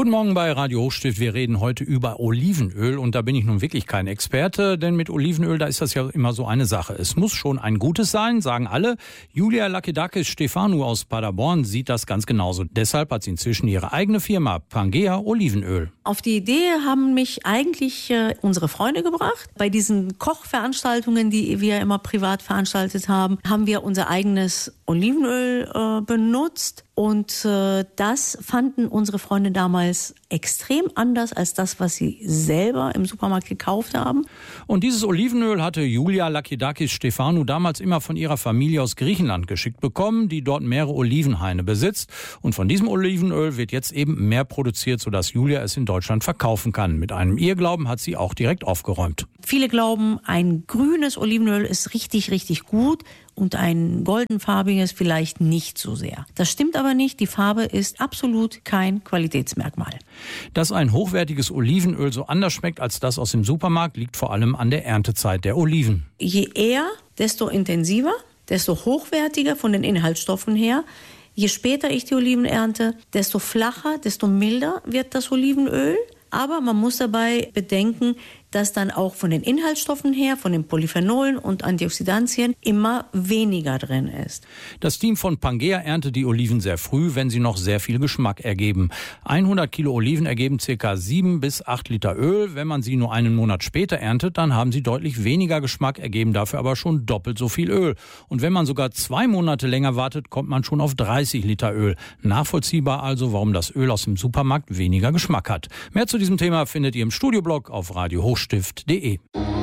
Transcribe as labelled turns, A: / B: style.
A: Guten Morgen bei Radio Hochstift. Wir reden heute über Olivenöl und da bin ich nun wirklich kein Experte, denn mit Olivenöl, da ist das ja immer so eine Sache. Es muss schon ein gutes sein, sagen alle. Julia Lakedakis Stefanou aus Paderborn sieht das ganz genauso. Deshalb hat sie inzwischen ihre eigene Firma, Pangea Olivenöl.
B: Auf die Idee haben mich eigentlich unsere Freunde gebracht. Bei diesen Kochveranstaltungen, die wir immer privat veranstaltet haben, haben wir unser eigenes Olivenöl benutzt. Und das fanden unsere Freunde damals extrem anders als das, was sie selber im Supermarkt gekauft haben.
A: Und dieses Olivenöl hatte Julia Lakedakis Stefanou damals immer von ihrer Familie aus Griechenland geschickt bekommen, die dort mehrere Olivenhaine besitzt. Und von diesem Olivenöl wird jetzt eben mehr produziert, sodass Julia es in Deutschland verkaufen kann. Mit einem Irrglauben hat sie auch direkt aufgeräumt.
B: Viele glauben, ein grünes Olivenöl ist richtig, richtig gut und ein goldenfarbiges vielleicht nicht so sehr. Das stimmt aber nicht. Die Farbe ist absolut kein Qualitätsmerkmal.
A: Dass ein hochwertiges Olivenöl so anders schmeckt als das aus dem Supermarkt, liegt vor allem an der Erntezeit der Oliven.
B: Je eher, desto intensiver, desto hochwertiger von den Inhaltsstoffen her. Je später ich die Oliven ernte, desto flacher, desto milder wird das Olivenöl. Aber man muss dabei bedenken, dass dann auch von den Inhaltsstoffen her, von den Polyphenolen und Antioxidantien immer weniger drin ist.
A: Das Team von Pangea erntet die Oliven sehr früh, wenn sie noch sehr viel Geschmack ergeben. 100 Kilo Oliven ergeben ca. 7 bis 8 Liter Öl. Wenn man sie nur einen Monat später erntet, dann haben sie deutlich weniger Geschmack, ergeben dafür aber schon doppelt so viel Öl. Und wenn man sogar 2 Monate länger wartet, kommt man schon auf 30 Liter Öl. Nachvollziehbar also, warum das Öl aus dem Supermarkt weniger Geschmack hat. Mehr zu diesem Thema findet ihr im Studioblog auf radiohochstift.de.